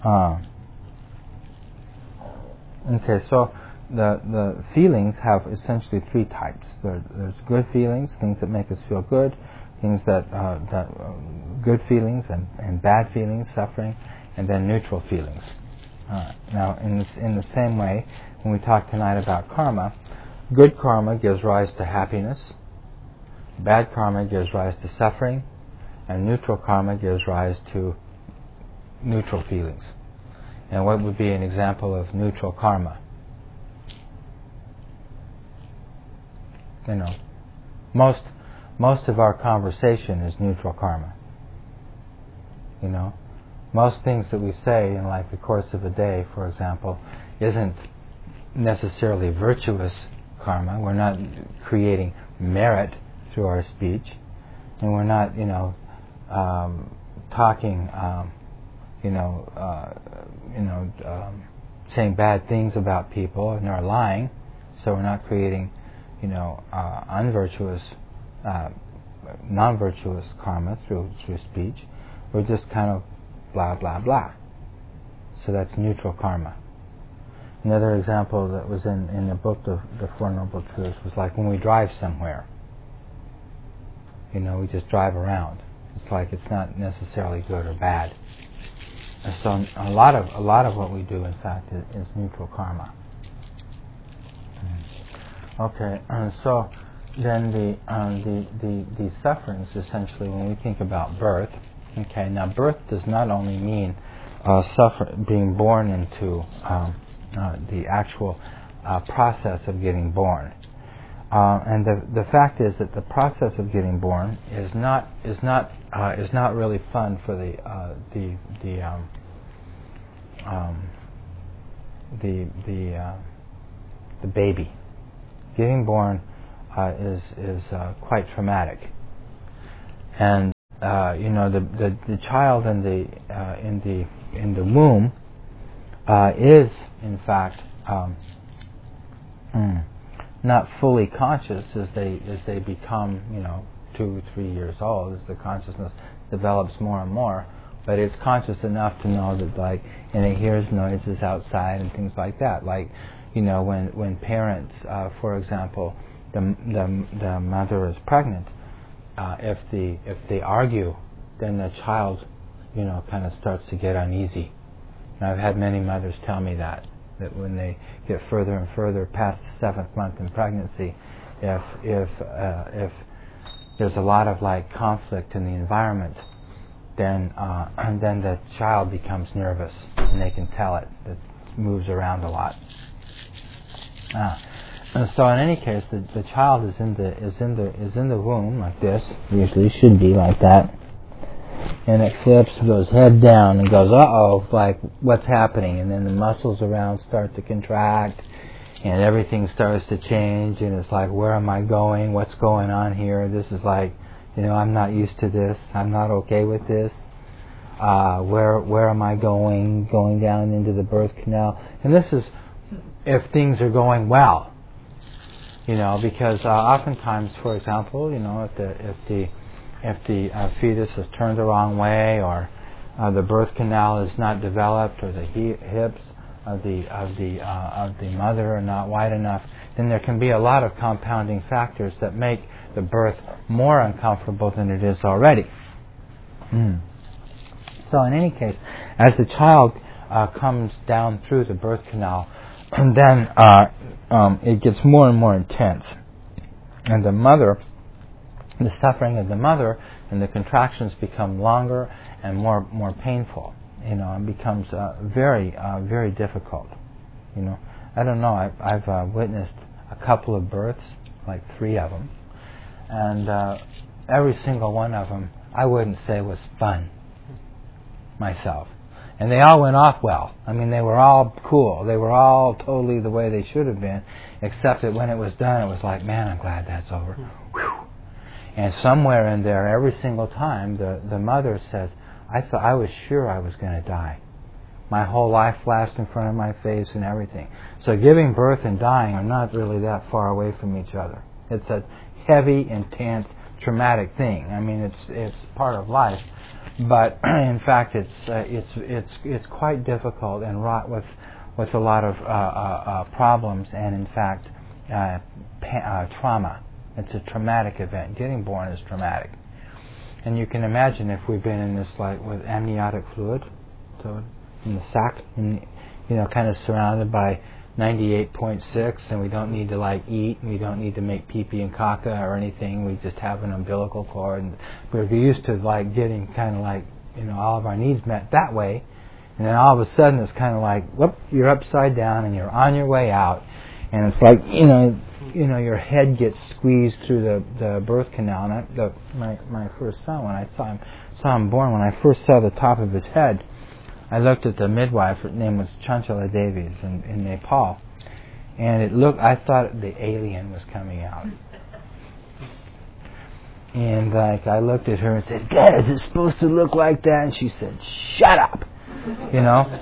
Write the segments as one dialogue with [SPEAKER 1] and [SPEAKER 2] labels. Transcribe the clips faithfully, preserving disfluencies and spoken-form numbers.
[SPEAKER 1] Uh, okay, so the the feelings have essentially three types. There, there's good feelings, things that make us feel good, things that uh, that uh, good feelings and, and bad feelings, suffering, and then neutral feelings. Uh, now, in this, in the same way, when we talk tonight about karma, good karma gives rise to happiness, bad karma gives rise to suffering, and neutral karma gives rise to neutral feelings. And what would be an example of neutral karma? You know, most most of our conversation is neutral karma. You know, most things that we say in like the course of a day, for example, isn't necessarily virtuous karma. We're not creating merit through our speech, and we're not, you know, um, talking, um, you know, uh, you know, um, saying bad things about people, and are lying. So we're not creating, you know, uh, unvirtuous, uh, non-virtuous karma through through speech. We're just kind of blah blah blah. So that's neutral karma. Another example that was in, in the book, the, the Four Noble Truths, was like when we drive somewhere. You know, we just drive around. It's like it's not necessarily good or bad. And so a lot of a lot of what we do, in fact, is, is neutral karma. Okay, and so then the, um, the the the sufferings, essentially, when we think about birth. Okay, now birth does not only mean uh, suffer being born into um, uh, the actual uh, process of getting born, uh, and the the fact is that the process of getting born is not is not uh, is not really fun for the uh, the the um, um, the the uh, the baby. Getting born uh, is is uh, quite traumatic, and uh, you know the, the the child in the uh, in the in the womb uh, is in fact um, mm, not fully conscious as they as they become, you know, two three years old, as the consciousness develops more and more. But it's conscious enough to know that, like, and it hears noises outside and things like that, like. You know, when when parents, uh, for example, the, the the mother is pregnant, uh, if the if they argue, then the child, you know, kind of starts to get uneasy. And I've had many mothers tell me that that when they get further and further past the seventh month in pregnancy, if if uh, if there's a lot of like conflict in the environment, then uh, and then the child becomes nervous, and they can tell it. It moves around a lot. Ah. And so in any case, the, the child is in the is in the is in the womb like this. Usually should be like that, and it flips, goes head down, and goes, uh oh, like what's happening? And then the muscles around start to contract, and everything starts to change, and it's like, where am I going? What's going on here? This is like, you know, I'm not used to this. I'm not okay with this. Uh, where where am I going? Going down into the birth canal, and this is. If things are going well, you know, because uh, oftentimes, for example, you know, if the if the if the uh, fetus is turned the wrong way, or uh, the birth canal is not developed, or the he- hips of the of the uh, of the mother are not wide enough, then there can be a lot of compounding factors that make the birth more uncomfortable than it is already. Mm. So, in any case, as the child uh, comes down through the birth canal. And then uh, um, it gets more and more intense. And the mother, the suffering of the mother and the contractions become longer and more more painful, you know, and becomes uh, very, uh, very difficult. You know, I don't know, I've, I've uh, witnessed a couple of births, like three of them, and uh, every single one of them I wouldn't say was fun myself. And they all went off well. I mean, they were all cool. They were all totally the way they should have been, except that when it was done, it was like, man, I'm glad that's over. Whew. And somewhere in there, every single time, the, the mother says, I thought I was sure I was going to die. My whole life flashed in front of my face and everything. So giving birth and dying are not really that far away from each other. It's a heavy, intense, traumatic thing. I mean, it's it's part of life, but in fact, it's uh, it's it's it's quite difficult and wrought with with a lot of uh, uh, uh, problems and in fact uh, pa- uh, trauma. It's a traumatic event. Getting born is traumatic, and you can imagine if we've been in this like with amniotic fluid, so in the sac, and, you know, kind of surrounded by ninety-eight point six, and we don't need to like eat, and we don't need to make pee-pee and caca or anything. We just have an umbilical cord, and we're used to like getting kind of like, you know, all of our needs met that way, and then all of a sudden it's kind of like, whoop, you're upside down and you're on your way out, and it's like, you know, you know, your head gets squeezed through the, the birth canal. And I, the, my my first son, when I saw him saw him born, when I first saw the top of his head, I looked at the midwife. Her name was Chanchala Davies in, in Nepal, and it looked. I thought the alien was coming out. And like I looked at her and said, "God, is it supposed to look like that?" And she said, "Shut up," you know.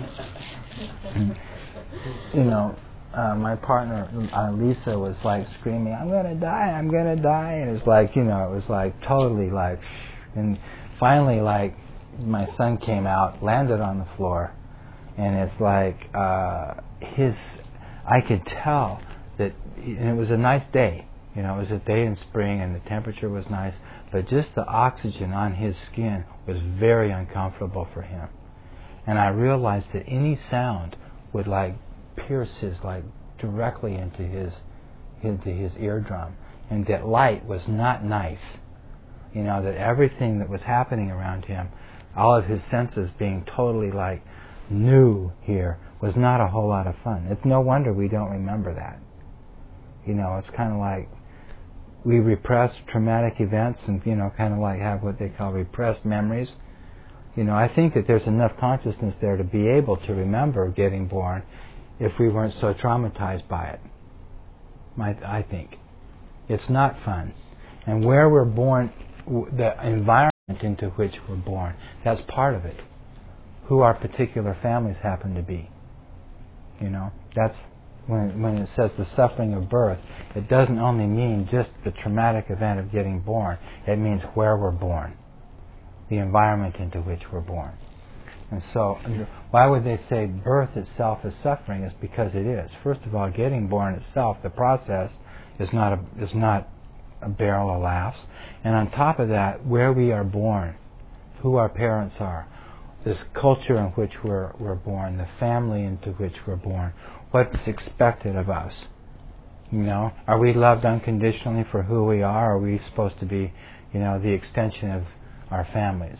[SPEAKER 1] You know, uh, my partner uh, Lisa was like screaming, "I'm gonna die! I'm gonna die!" And it's like, you know, it was like totally like, and finally like. My son came out, landed on the floor, and it's like uh, his. I could tell that, and it was a nice day. You know, it was a day in spring, and the temperature was nice. But just the oxygen on his skin was very uncomfortable for him, and I realized that any sound would like pierce his like directly into his into his eardrum, and that light was not nice. You know, that everything that was happening around him, all of his senses being totally like new here, was not a whole lot of fun. It's no wonder we don't remember that. You know, it's kind of like we repress traumatic events and, you know, kind of like have what they call repressed memories. You know, I think that there's enough consciousness there to be able to remember getting born if we weren't so traumatized by it. I, I think. It's not fun. And where we're born, the environment into which we're born, that's part of it. Who our particular families happen to be. You know, that's when when it says the suffering of birth, it doesn't only mean just the traumatic event of getting born. It means where we're born, the environment into which we're born. And so, why would they say birth itself is suffering? It's because it is. First of all, getting born itself, the process, is not a, is not a barrel of laughs. And on top of that, where we are born, who our parents are, this culture in which we're, we're born, the family into which we're born, what's expected of us. You know, are we loved unconditionally for who we are, or are we supposed to be, you know, the extension of our families?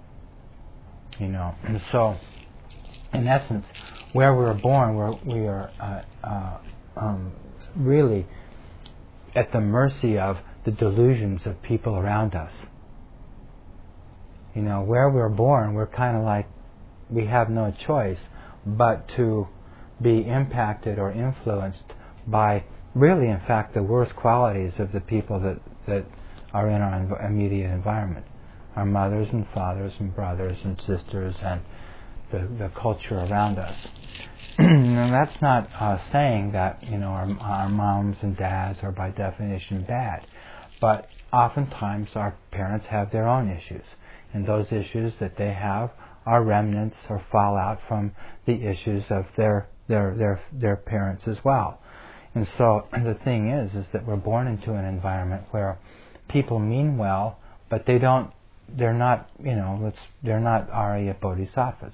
[SPEAKER 1] You know, and so, in essence, where we're born, we're, we are uh, uh, um, really at the mercy of the delusions of people around us. You know, where we're born, we're kind of like, we have no choice but to be impacted or influenced by really, in fact, the worst qualities of the people that, that are in our env- immediate environment. Our mothers and fathers and brothers and sisters and the, the culture around us. And that's not uh, saying that, you know, our, our moms and dads are by definition bad. But oftentimes our parents have their own issues. And those issues that they have are remnants or fallout from the issues of their their their their parents as well. And so the thing is, is that we're born into an environment where people mean well, but they don't. They're not, you know, let's, they're not Arya Bodhisattvas.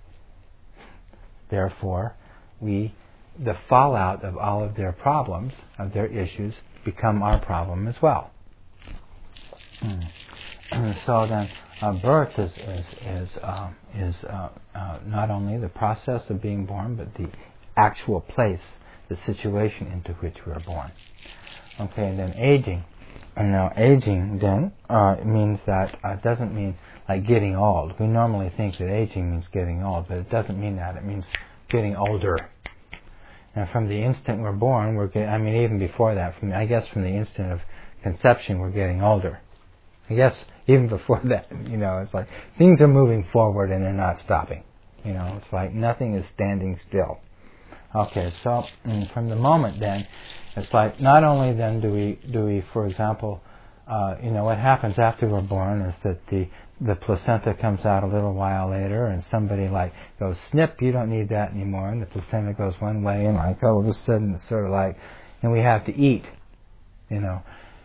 [SPEAKER 1] Therefore, we, the fallout of all of their problems, of their issues, become our problem as well. Mm. And so then, uh, birth is is is, uh, is uh, uh, not only the process of being born, but the actual place, the situation into which we are born. Okay, and then aging. And now aging then uh, means that uh, it doesn't mean like getting old. We normally think that aging means getting old, but it doesn't mean that. It means getting older. And from the instant we're born, we're get, I mean, even before that, from I guess from the instant of conception, we're getting older. I guess even before that, you know, it's like things are moving forward and they're not stopping. You know, it's like nothing is standing still. Okay, so mm, from the moment then, it's like not only then do we, do we for example, uh, you know, what happens after we're born is that the the placenta comes out a little while later, and somebody like goes, snip, you don't need that anymore, and the placenta goes one way, and like all of a sudden it's sort of like, and we have to eat, you know,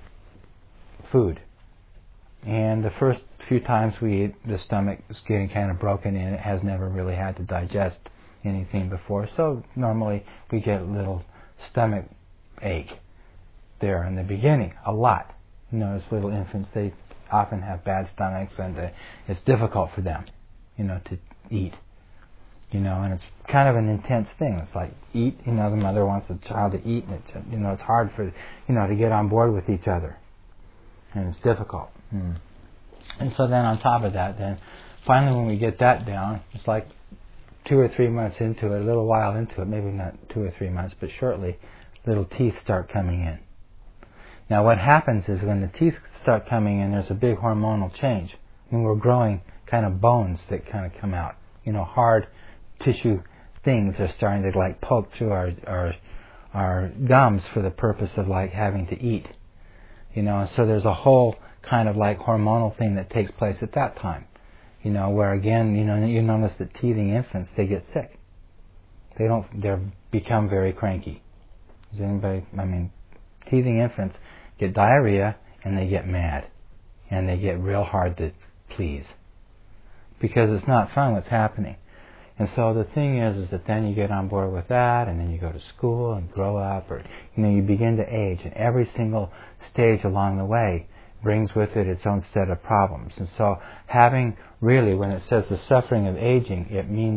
[SPEAKER 1] food. And the first few times we eat, the stomach is getting kind of broken in. It has never really had to digest anything before, so normally we get a little stomach ache there in the beginning, a lot. You know, as little infants, they often have bad stomachs, and uh, it's difficult for them, you know, to eat. You know, and it's kind of an intense thing. It's like eat. You know, the mother wants the child to eat, and it's, you know, it's hard for, you know, to get on board with each other, and it's difficult. Mm. And so then on top of that, then finally when we get that down, it's like two or three months into it, a little while into it, maybe not two or three months, but shortly, little teeth start coming in. Now what happens is when the teeth start coming in, there's a big hormonal change. When we're growing kind of bones that kind of come out, you know, hard tissue things are starting to like poke through our our our gums for the purpose of like having to eat. You know, and so there's a whole kind of like hormonal thing that takes place at that time. You know, where again, you know, you notice that teething infants, they get sick. They don't, they become very cranky. Does anybody, I mean, teething infants get diarrhea and they get mad. And they get real hard to please. Because it's not fun what's happening. And so the thing is, is that then you get on board with that, and then you go to school and grow up, or, you know, you begin to age, and every single stage along the way brings with it its own set of problems. And so having, really, when it says the suffering of aging, it means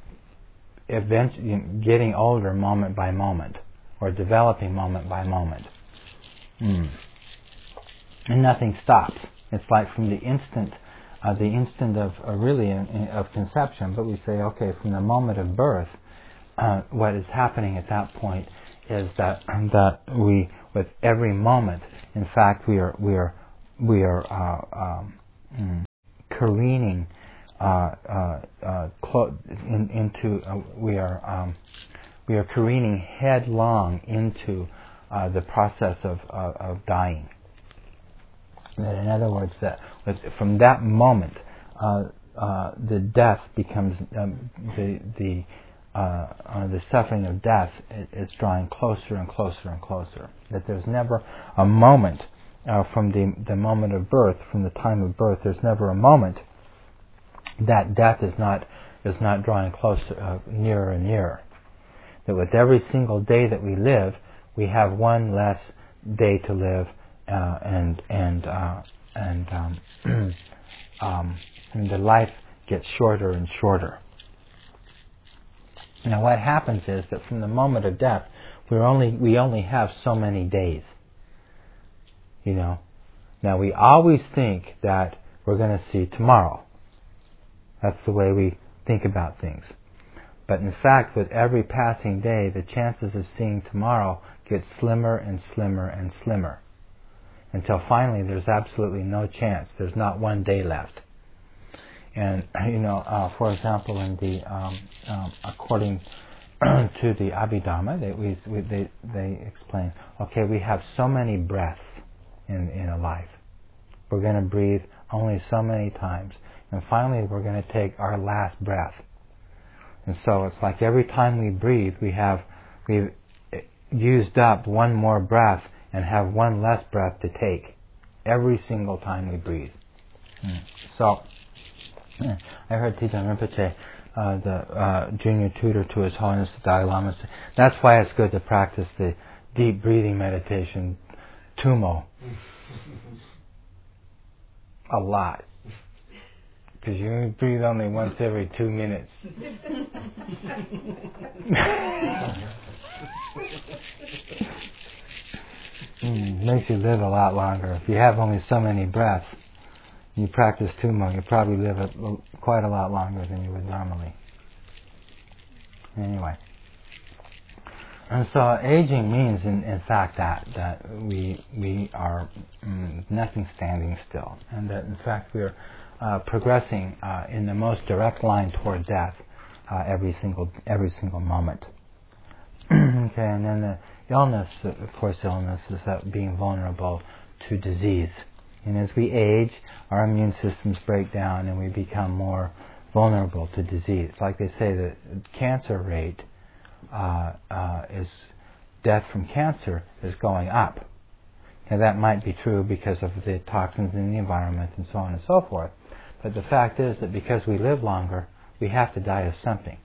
[SPEAKER 1] eventually getting older moment by moment, or developing moment by moment. Mm. And nothing stops. It's like from the instant, uh, the instant of, uh, really, in, in, of conception, but we say, okay, from the moment of birth, uh, what is happening at that point is that, that we, with every moment, in fact, we are, we are We are uh, um, mm, careening uh, uh, uh, clo- in, into. Uh, we are um, we are careening headlong into uh, the process of of, of dying. That, in other words, that with, from that moment, uh, uh, the death becomes um, the the uh, uh, the suffering of death is drawing closer and closer and closer. That there's never a moment. Uh, from the, the moment of birth, from the time of birth, there's never a moment that death is not is not drawing closer, uh, nearer and nearer. That with every single day that we live, we have one less day to live, uh, and and uh, and um, um, and the life gets shorter and shorter. Now, what happens is that from the moment of death, we're only we only have so many days. You know, now we always think that we're going to see tomorrow. That's the way we think about things. But in fact, with every passing day, the chances of seeing tomorrow get slimmer and slimmer and slimmer. Until finally there's absolutely no chance. There's not one day left. And, you know, uh, for example, in the, um, um, according to the Abhidhamma, they, we, we, they, they explain, okay, we have so many breaths in, in a life. We're going to breathe only so many times. And finally, we're going to take our last breath. And so it's like every time we breathe, we have, we've used up one more breath and have one less breath to take. Every single time we breathe. Mm. So, yeah, I heard Thich Nhat Rinpoche, uh, the uh, junior tutor to His Holiness the Dalai Lama, say, that's why it's good to practice the deep breathing meditation, Tumo, a lot. Because you breathe only once every two minutes. mm, makes you live a lot longer. If you have only so many breaths, you practice Tumo, you probably live a, quite a lot longer than you would normally. Anyway. And so aging means, in, in fact, that that we we are mm, nothing standing still, and that in fact we are uh, progressing uh, in the most direct line toward death uh, every single every single moment. Okay, and then the illness, of course, illness is that being vulnerable to disease. And as we age, our immune systems break down and we become more vulnerable to disease. Like they say, the cancer rate uh, uh, is death from cancer is going up. Now that might be true because of the toxins in the environment and so on and so forth. But the fact is that because we live longer, we have to die of something.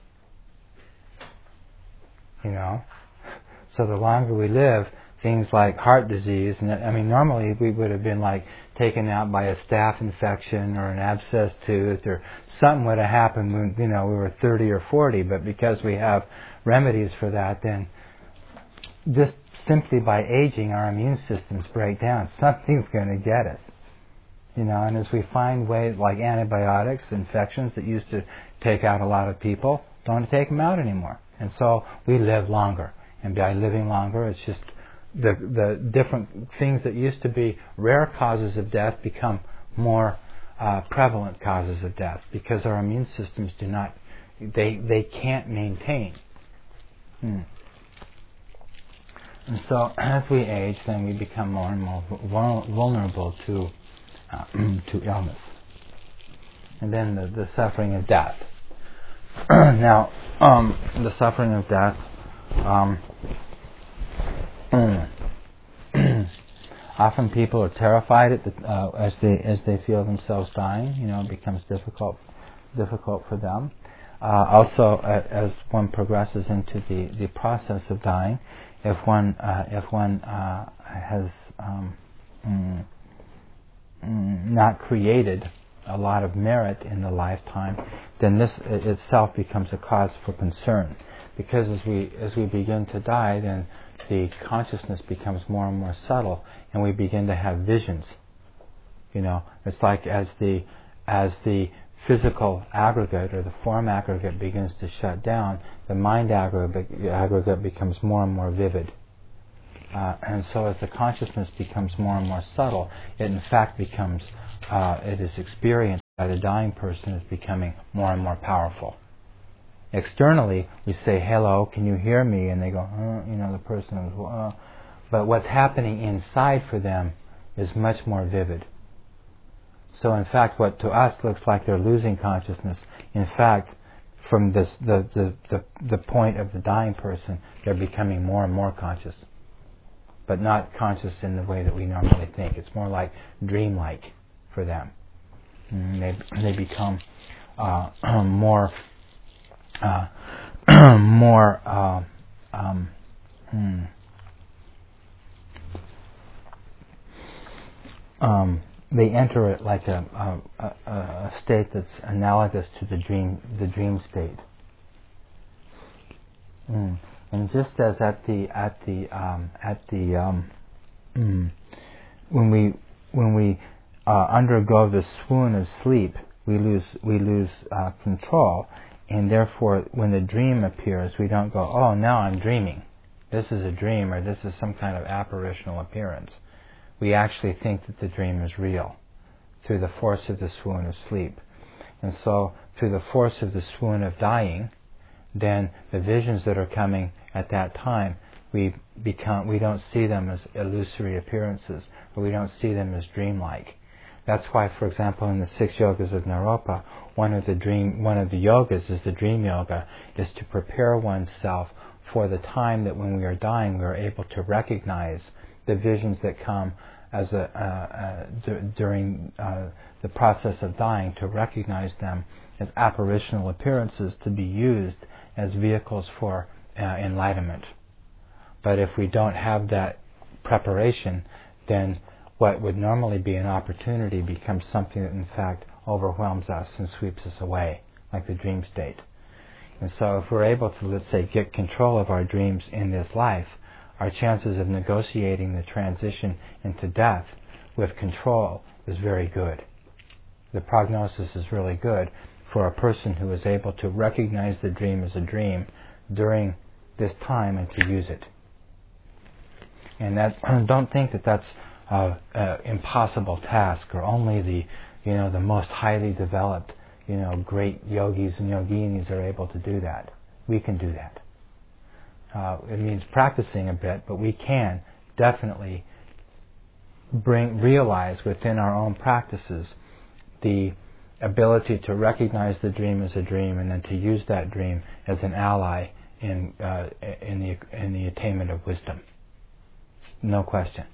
[SPEAKER 1] You know? So the longer we live, things like heart disease, and I mean normally we would have been like taken out by a staph infection or an abscessed tooth or something would have happened when, you know, we were thirty or forty, but because we have remedies for that, then just simply by aging our immune systems break down. Something's going to get us. You know, and as we find ways like antibiotics, infections that used to take out a lot of people, don't take them out anymore. And so we live longer. And by living longer, it's just the the different things that used to be rare causes of death become more uh, prevalent causes of death because our immune systems do not, they they can't maintain. Hmm. And so as we age, then we become more and more vulnerable to uh, to illness. And then the, the suffering of death. Now, um, the suffering of death, um, often people are terrified at the, uh, as they as they feel themselves dying. You know, it becomes difficult difficult for them. Uh, also, uh, as one progresses into the, the process of dying, if one uh, if one uh, has um, mm, mm, not created a lot of merit in the lifetime, then this itself becomes a cause for concern. Because as we as we begin to die, then the consciousness becomes more and more subtle, and we begin to have visions. You know, it's like as the as the physical aggregate or the form aggregate begins to shut down, the mind aggregate, aggregate becomes more and more vivid. Uh, and so as the consciousness becomes more and more subtle, it in fact becomes, uh, it is experienced by the dying person as becoming more and more powerful. Externally, we say, hello, can you hear me? And they go, uh, you know, the person is, uh. But what's happening inside for them is much more vivid. So in fact, what to us looks like they're losing consciousness, in fact, from this, the, the, the, the point of the dying person, they're becoming more and more conscious. But not conscious in the way that we normally think. It's more like dreamlike for them. And they, they become uh, more, uh, more, uh, um, hmm, um, they enter it like a, a, a, a state that's analogous to the dream, the dream state. Mm. And just as at the at the um, at the um, mm, when we when we uh, undergo the swoon of sleep, we lose we lose uh, control, and therefore when the dream appears, we don't go, oh, now I'm dreaming. This is a dream, or this is some kind of apparitional appearance. We actually think that the dream is real through the force of the swoon of sleep. And so through the force of the swoon of dying, then the visions that are coming at that time, we become we don't see them as illusory appearances, or we don't see them as dreamlike. That's why, for example, in the six yogas of Naropa, one of the dream one of the yogas is the dream yoga, is to prepare oneself for the time that when we are dying, we are able to recognize the visions that come as a uh, uh, d- during uh, the process of dying, to recognize them as apparitional appearances to be used as vehicles for uh, enlightenment. But if we don't have that preparation, then what would normally be an opportunity becomes something that in fact overwhelms us and sweeps us away, like the dream state. And so if we're able to, let's say, get control of our dreams in this life, our chances of negotiating the transition into death with control is very good. The prognosis is really good for a person who is able to recognize the dream as a dream during this time and to use it. And that, don't think that that's an impossible task, or only the, you know, the most highly developed, you know, great yogis and yoginis are able to do that. We can do that. Uh, it means practicing a bit, but we can definitely bring realize within our own practices the ability to recognize the dream as a dream and then to use that dream as an ally in uh, in the in the attainment of wisdom. No question.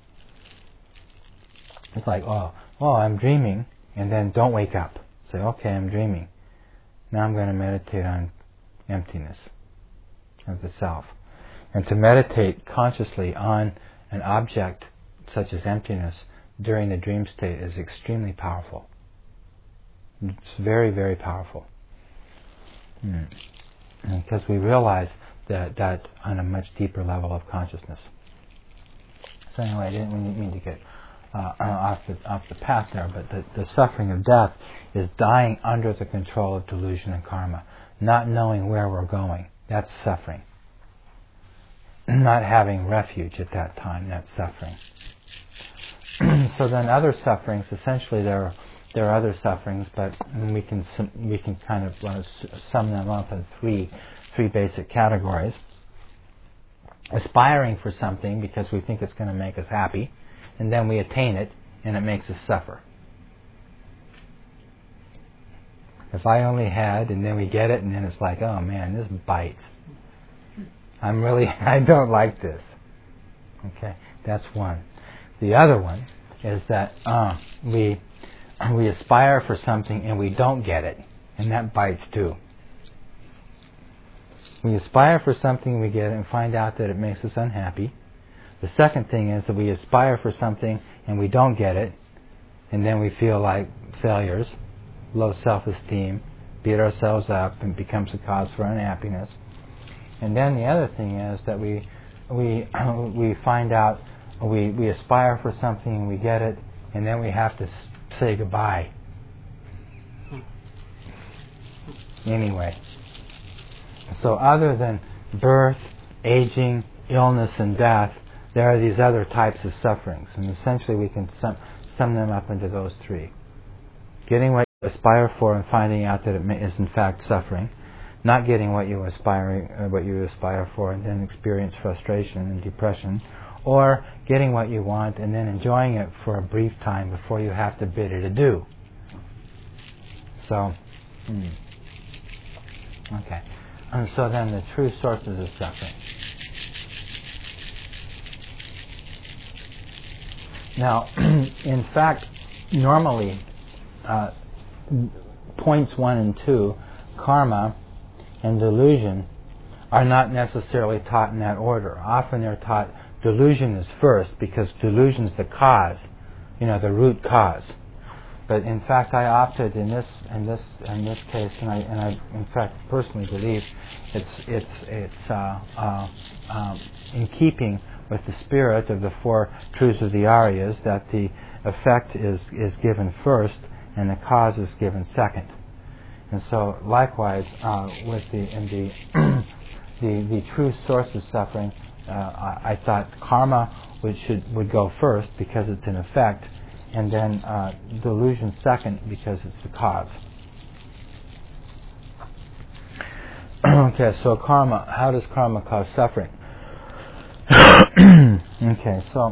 [SPEAKER 1] It's like, oh, oh, I'm dreaming, and then don't wake up. Say, okay, I'm dreaming. Now I'm going to meditate on emptiness of the self. And to meditate consciously on an object such as emptiness during the dream state is extremely powerful. It's very, very powerful. Mm. Because we realize that, that on a much deeper level of consciousness. So anyway, I didn't mean to get uh, off, the, off the path there, but the, the suffering of death is dying under the control of delusion and karma, not knowing where we're going. That's suffering. Not having refuge at that time, that's suffering. So then other sufferings, essentially there are, there are other sufferings, but we can we can kind of uh, sum them up in three three basic categories. Aspiring for something because we think it's going to make us happy, and then we attain it, and it makes us suffer. If I only had, and then we get it, and then it's like, oh man, this bites. I'm really, I don't like this. Okay, that's one. The other one is that uh, we we aspire for something and we don't get it, and that bites too. We aspire for something and we get it and find out that it makes us unhappy. The second thing is that we aspire for something and we don't get it, and then we feel like failures, low self-esteem, beat ourselves up, and becomes a cause for unhappiness. And then the other thing is that we we we find out we we aspire for something and we get it, and then we have to say goodbye. Anyway, so other than birth, aging, illness, and death, there are these other types of sufferings, and essentially we can sum, sum them up into those three: getting what you aspire for and finding out that it may, is in fact suffering. Not getting what you aspiring, uh, what you aspire for, and then experience frustration and depression, or getting what you want and then enjoying it for a brief time before you have to bid it adieu. So, hmm. okay. And so then the true sources of suffering. Now, in fact, normally, uh, points one and two, karma and delusion, are not necessarily taught in that order. Often they're taught delusion is first because delusion is the cause, you know, the root cause. But in fact, I opted in this in this in this case, and I and I in fact personally believe it's it's it's uh, uh, um, in keeping with the spirit of the four truths of the Aryas that the effect is is given first and the cause is given second. And so, likewise, uh, with the in the the the true source of suffering, uh, I, I thought karma would should would go first because it's an effect, and then uh, delusion second because it's the cause. Okay, so karma. How does karma cause suffering? Okay, so.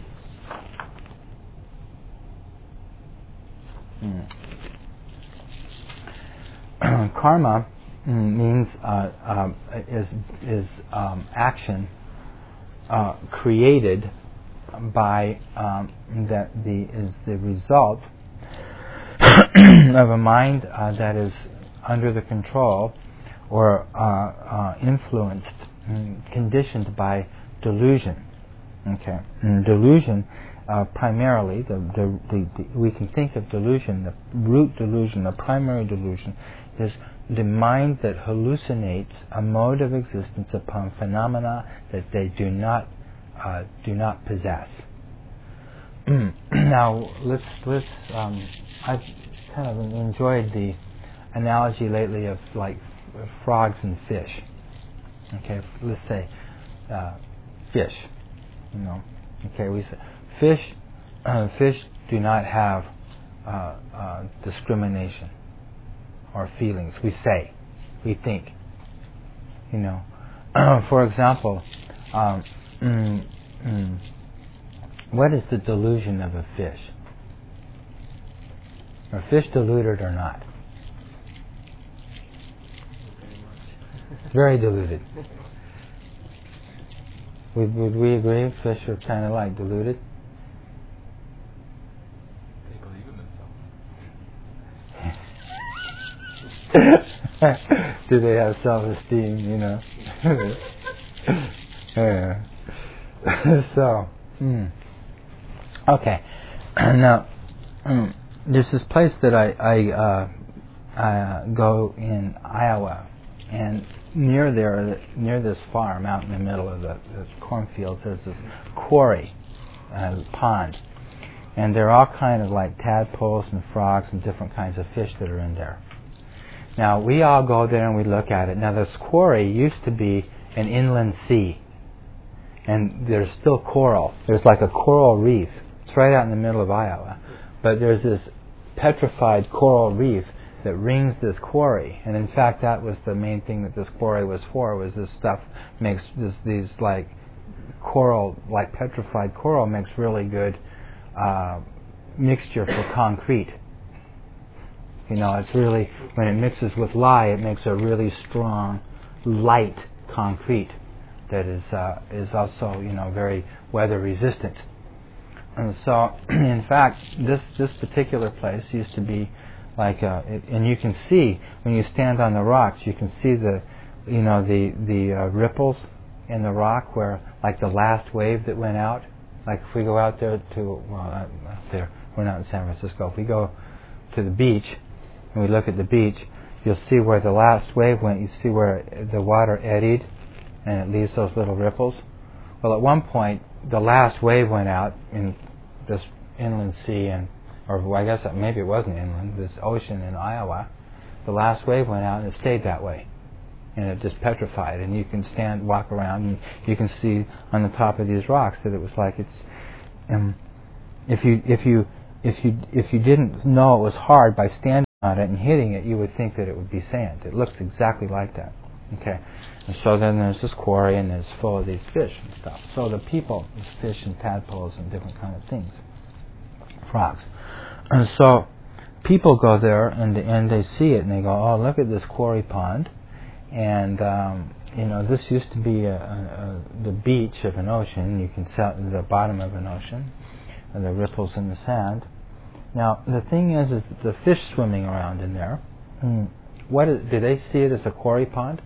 [SPEAKER 1] Hmm. Karma means uh, uh, is is um, action uh, created by um, that the is the result of a mind uh, that is under the control or uh, uh, influenced, and conditioned by delusion. Okay, and delusion. Uh, primarily, the, the, the, the, we can think of delusion, the root delusion, the primary delusion, is the mind that hallucinates a mode of existence upon phenomena that they do not uh, do not possess. Now, let's let's. Um, I've kind of enjoyed the analogy lately of like frogs and fish. Okay, let's say uh, fish. You know, okay, we say. Fish, uh, fish do not have uh, uh, discrimination or feelings. We say, we think. You know, for example, um, mm, mm, what is the delusion of a fish? Are fish deluded or not? It's very deluded. Would, would we agree fish are kind of like deluded?
[SPEAKER 2] They believe in themselves.
[SPEAKER 1] Do they have self-esteem, you know? Yeah. So, mm. okay. Now, mm, there's this place that I, I, uh, I uh, go in Iowa, and near there, near this farm, out in the middle of the, the cornfields, there's this quarry, uh, pond, and there are all kind of like tadpoles and frogs and different kinds of fish that are in there. Now, we all go there and we look at it. Now, this quarry used to be an inland sea, and there's still coral. There's like a coral reef. It's right out in the middle of Iowa. But there's this petrified coral reef that rings this quarry. And in fact, that was the main thing that this quarry was for, was this stuff makes this, these like coral, like petrified coral makes really good uh, mixture for concrete. You know, it's really, when it mixes with lye, it makes a really strong, light concrete that is uh, is also, you know, very weather resistant. And so, in fact, this this particular place used to be like, a, it, and you can see when you stand on the rocks, you can see the, you know, the the uh, ripples in the rock where, like the last wave that went out. Like if we go out there to, well, out there, we're not in San Francisco. If we go to the beach and we look at the beach, you'll see where the last wave went. You see where the water eddied, and it leaves those little ripples. Well, at one point, the last wave went out in this inland sea, and or well, I guess maybe it wasn't inland, this ocean in Iowa. The last wave went out, and it stayed that way, and it just petrified. And you can stand, walk around, and you can see on the top of these rocks that it was like it's. Um, if you if you if you if you didn't know it was hard by standing on it and hitting it, you would think that it would be sand. It looks exactly like that. Okay, and so then there's this quarry, and it's full of these fish and stuff. So the people, there's fish and tadpoles and different kind of things, frogs. And so people go there and and they see it and they go, oh, look at this quarry pond, and um, you know, this used to be a, a, a, the beach of an ocean. You can see the bottom of an ocean, and the ripples in the sand. Now the thing is, is that the fish swimming around in there. Mm, what is, do they see it as a quarry pond?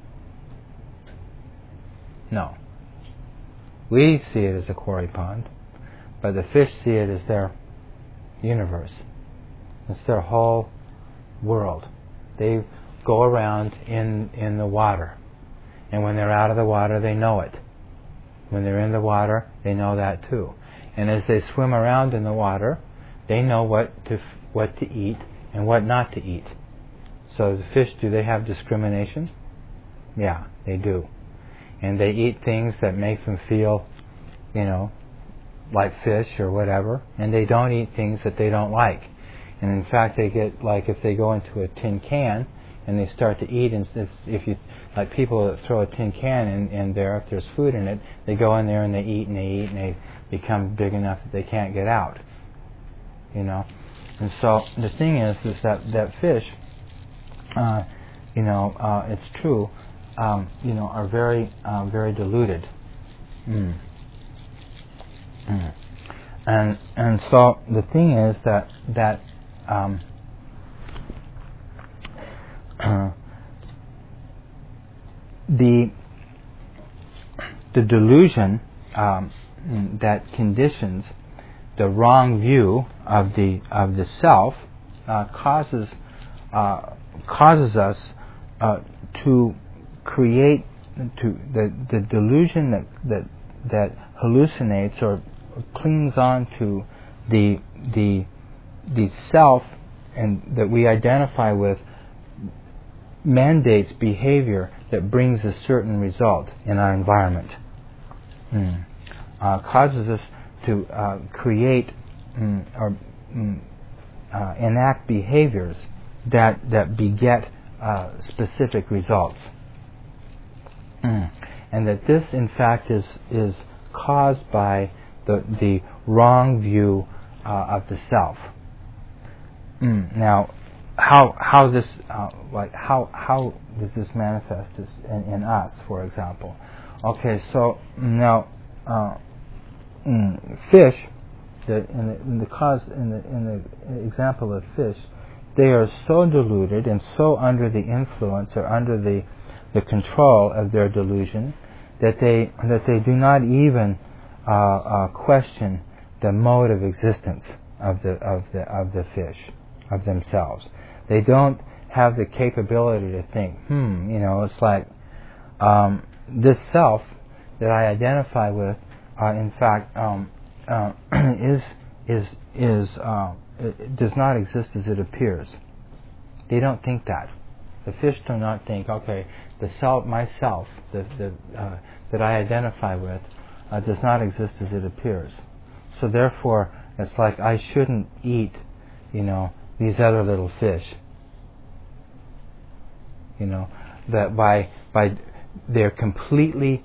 [SPEAKER 1] No. We see it as a quarry pond, but the fish see it as their universe. It's their whole world. They go around in, in the water. And when they're out of the water, they know it. When they're in the water, they know that too. And as they swim around in the water, they know what to what to eat and what not to eat. So the fish, do they have discrimination? Yeah, they do. And they eat things that make them feel, you know, like fish or whatever, and they don't eat things that they don't like. And in fact, they get, like, if they go into a tin can and they start to eat, and if, if you, like people that throw a tin can in, in there, if there's food in it, they go in there and they eat and they eat and they become big enough that they can't get out. You know, and so the thing is, is that that fish, uh, you know, uh, it's true, um, you know, are very, uh, very deluded. Mm. Mm. And and so the thing is that that um, uh, the the delusion um, that conditions the wrong view of the of the self uh, causes uh, causes us uh, to create to the the delusion that that that hallucinates or clings on to the the the self and that we identify with, mandates behavior that brings a certain result in our environment. Mm. Uh, causes us to uh, create mm, or mm, uh, enact behaviors that that beget uh, specific results, mm. and that this, in fact, is is caused by the the wrong view uh, of the self. Mm. Now, how how this uh, like how how does this manifest this in, in us, for example? Okay, so now uh, mm, fish, the, in, the, in the cause in the in the example of fish, they are so deluded and so under the influence or under the the control of their delusion that they that they do not even uh, uh, question the mode of existence of the of the of the fish, of themselves. They don't have the capability to think, hmm, you know, it's like um, this self that I identify with, uh, in fact, um, uh, is is is uh, it does not exist as it appears. They don't think that. The fish do not think, okay, the self, myself, the, the uh, that I identify with, uh, does not exist as it appears. So therefore, it's like I shouldn't eat, you know, these other little fish. You know, that by by they're completely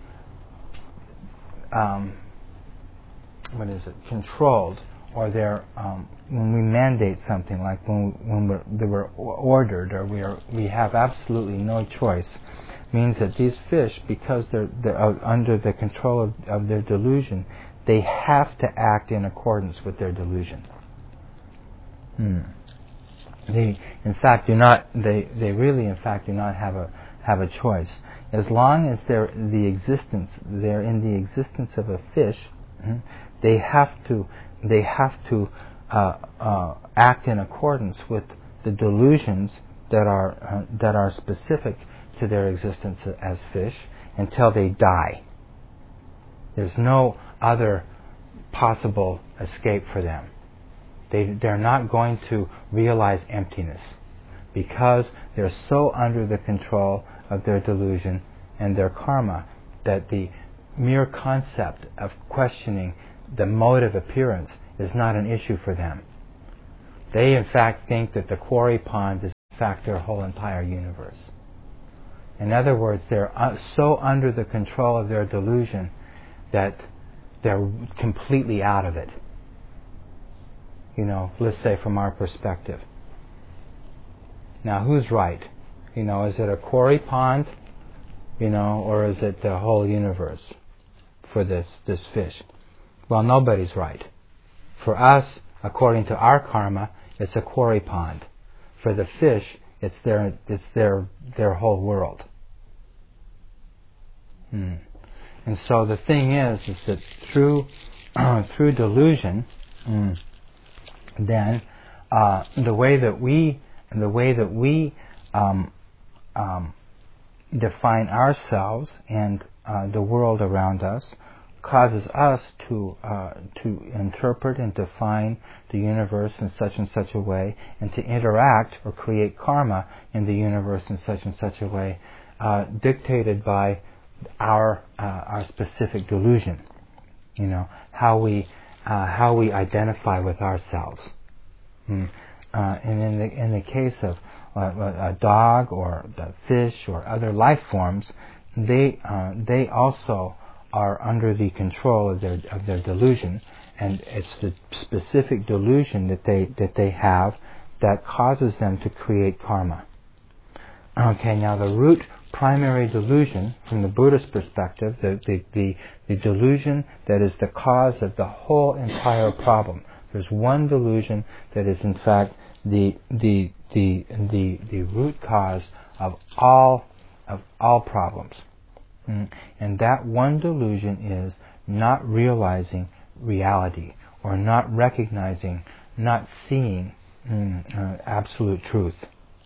[SPEAKER 1] um, what is it? Controlled, or they're um, when we mandate something, like when when we're, they were ordered, or we are we have absolutely no choice, means that these fish, because they're, they're under the control of, of their delusion, they have to act in accordance with their delusion. Hmm. They, in fact, do not. They, they really, in fact, do not have a have a choice. As long as they're the existence, they're in the existence of a fish. Mm, they have to. They have to uh, uh, act in accordance with the delusions that are uh, that are specific to their existence as fish until they die. There's no other possible escape for them. They, they're not going to realize emptiness because they're so under the control of their delusion and their karma that the mere concept of questioning the mode of appearance is not an issue for them. They, in fact, think that the quarry pond is, in fact, their whole entire universe. In other words, they're uh, so under the control of their delusion that they're completely out of it. You know, let's say from our perspective. Now, who's right? You know, is it a quarry pond, you know, or is it the whole universe for this this fish? Well, nobody's right. For us, according to our karma, it's a quarry pond. For the fish, it's their it's their their whole world. Hmm. And so the thing is, is that through uh, through delusion. Hmm, then uh, the way that we the way that we um, um, define ourselves and uh, the world around us causes us to uh, to interpret and define the universe in such and such a way, and to interact or create karma in the universe in such and such a way, uh, dictated by our uh, our specific delusion. You know, how we Uh, how we identify with ourselves. Mm. Uh, and in the in the case of uh, a dog or the fish or other life forms, they uh, they also are under the control of their of their delusion, and it's the specific delusion that they that they have that causes them to create karma. Okay, now the root primary delusion, from the Buddhist perspective, the, the, the, the delusion that is the cause of the whole entire problem. There's one delusion that is in fact the the the the, the root cause of all of all problems. Mm. And that one delusion is not realizing reality, or not recognizing, not seeing mm, uh, absolute truth.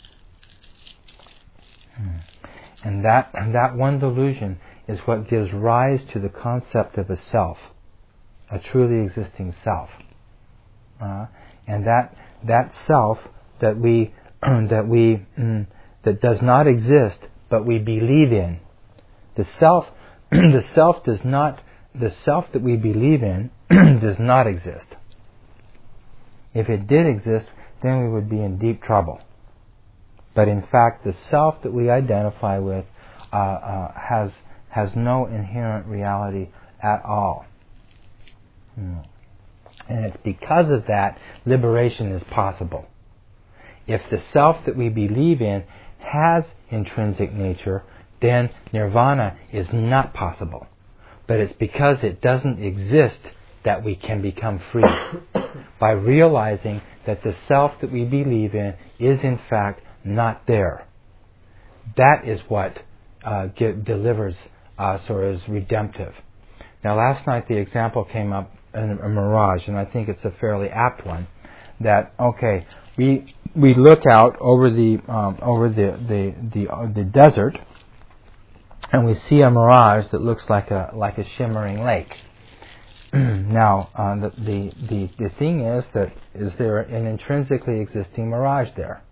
[SPEAKER 1] Mm. And that and that one delusion is what gives rise to the concept of a self, a truly existing self. Uh, and that that self that we that we mm, that does not exist, but we believe in. The self the self does not the self that we believe in does not exist. If it did exist, then we would be in deep trouble. But in fact, the self that we identify with uh, uh, has has no inherent reality at all. Mm. And it's because of that liberation is possible. If the self that we believe in has intrinsic nature, then nirvana is not possible. But it's because it doesn't exist that we can become free. By realizing that the self that we believe in is in fact not there. That is what uh, get, delivers us or is redemptive. Now last night the example came up in a mirage, and I think it's a fairly apt one. That okay, we we look out over the um, over the the the, uh, the desert, and we see a mirage that looks like a like a shimmering lake. Now uh, the, the the the thing is that is there an intrinsically existing mirage there?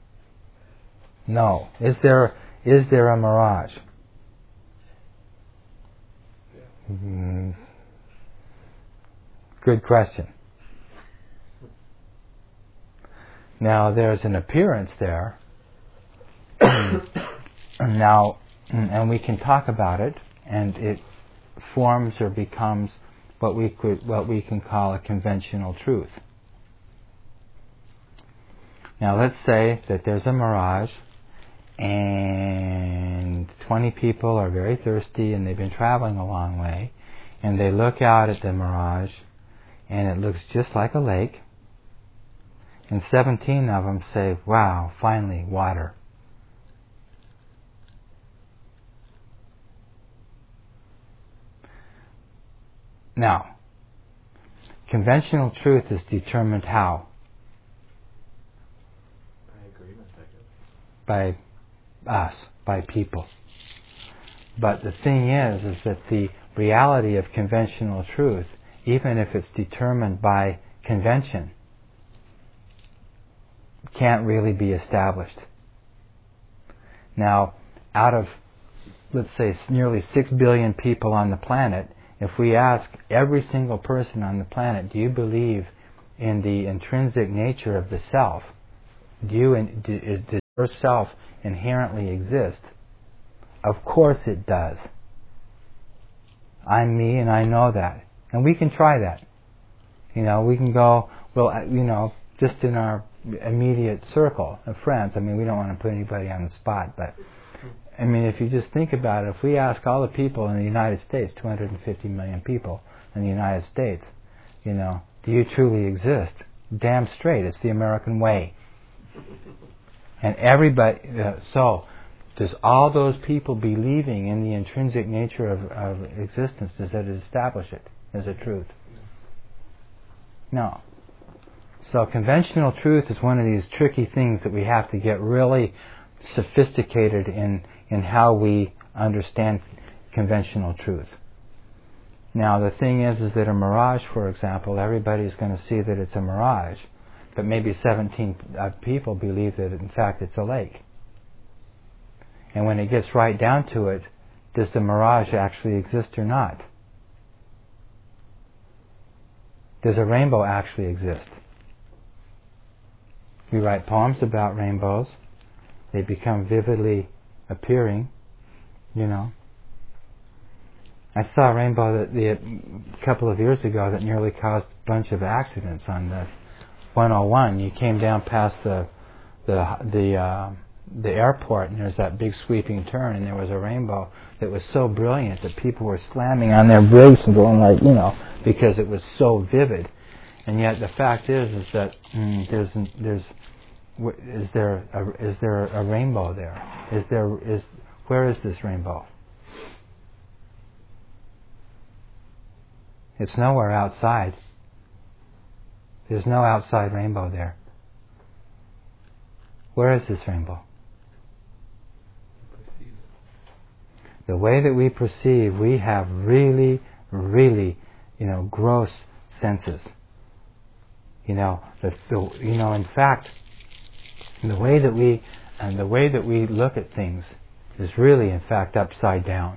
[SPEAKER 1] No. Is there is there a mirage? Mm. Good question. Now there's an appearance there. Now, and we can talk about it, and it forms or becomes what we could, what we can call a conventional truth. Now let's say that there's a mirage, and twenty people are very thirsty, and they've been traveling a long way, and they look out at the mirage, and it looks just like a lake, and seventeen of them say, "Wow, finally, water." Now, conventional truth is determined how?
[SPEAKER 2] By agreement, I guess.
[SPEAKER 1] By us, by people. But the thing is, is that the reality of conventional truth, even if it's determined by convention, can't really be established. Now, out of, let's say, nearly six billion people on the planet, if we ask every single person on the planet, do you believe in the intrinsic nature of the self? Do you, do, is, does your self inherently exist? Of course it does. I'm me and I know that. And we can try that. You know, we can go, well, you know, just in our immediate circle of friends. I mean, we don't want to put anybody on the spot, but I mean, if you just think about it, if we ask all the people in the United States, two hundred fifty million people in the United States, you know, do you truly exist? Damn straight, it's the American way. And everybody, uh, so, does all those people believing in the intrinsic nature of, of existence, does that establish it as a truth? No. So conventional truth is one of these tricky things that we have to get really sophisticated in in how we understand conventional truth. Now the thing is is that a mirage, for example, everybody's going to see that it's a mirage, but maybe seventeen uh, people believe that in fact it's a lake. And when it gets right down to it, does the mirage actually exist or not? Does a rainbow actually exist? We write poems about rainbows. They become vividly appearing, you know. I saw a rainbow that the, a couple of years ago that nearly caused a bunch of accidents on the one oh one. You came down past the the the uh, the airport, and there's that big sweeping turn, and there was a rainbow that was so brilliant that people were slamming on their brakes and going like, you know, because it was so vivid. And yet the fact is, is that mm, there's there's Is there a, is there a rainbow there? Is there is where is this rainbow? It's nowhere outside. There's no outside rainbow there. Where is this rainbow? The way that we perceive, we have really, really, you know, gross senses. You know, the, the you know, in fact. And the way that we and the way that we look at things is really, in fact, upside down.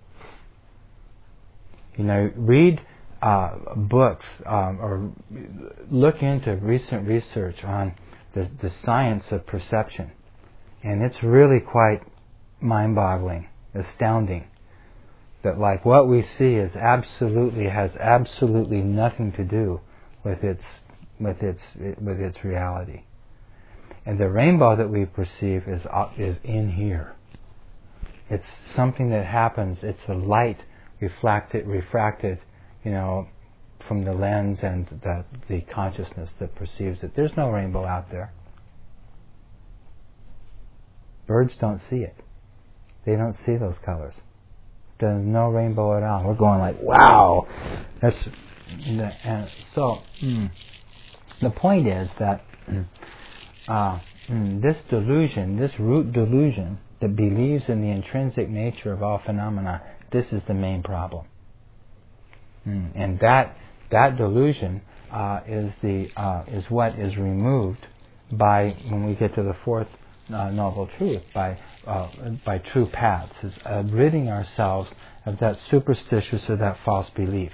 [SPEAKER 1] You know, read uh, books um, or look into recent research on the, the science of perception, and it's really quite mind-boggling, astounding. that like what we see is absolutely has absolutely nothing to do with its with its with its reality. And the rainbow that we perceive is is in here. It's something that happens. It's the light reflected refracted, you know, from the lens and the the consciousness that perceives it. There's no rainbow out there. Birds don't see it. They don't see those colors. There's no rainbow at all. We're going like, wow. That's and so. Mm, the point is that uh, mm, this delusion, this root delusion that believes in the intrinsic nature of all phenomena, this is the main problem. Mm, and that that delusion uh, is the uh, is what is removed by when we get to the fourth Uh, noble truth, by uh, by true paths, is uh, ridding ourselves of that superstitious or that false belief.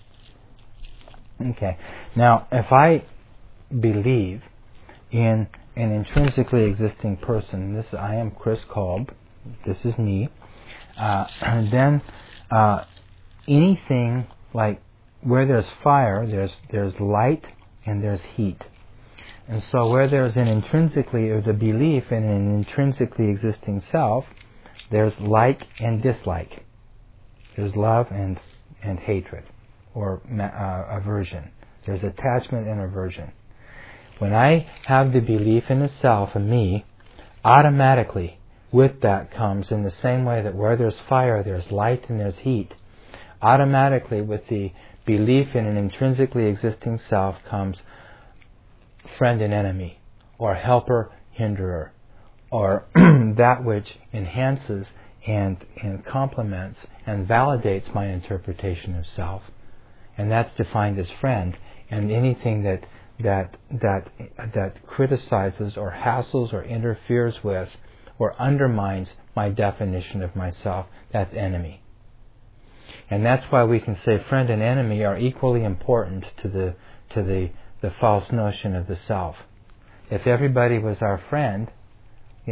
[SPEAKER 1] Okay, now if I believe in an intrinsically existing person, this I am Chris Kolb, this is me, uh, and then uh, anything like where there's fire, there's there's light and there's heat. And so where there's an intrinsically, or the belief in an intrinsically existing self, there's like and dislike. There's love and, and hatred, or uh, aversion. There's attachment and aversion. When I have the belief in a self, in me, automatically with that comes, in the same way that where there's fire, there's light and there's heat, automatically with the belief in an intrinsically existing self comes friend and enemy, or helper, hinderer, or that which enhances and, and complements and validates my interpretation of self, and that's defined as friend. And anything that that that that criticizes or hassles or interferes with or undermines my definition of myself, that's enemy. And that's why we can say friend and enemy are equally important to the to the the false notion of the self. If everybody was our friend,